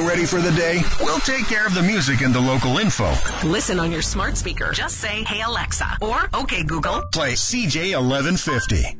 ready for the day? We'll take care of the music and the local info. Listen on your smart speaker. Just say, "Hey Alexa," or "Okay Google, Play CJ 1150.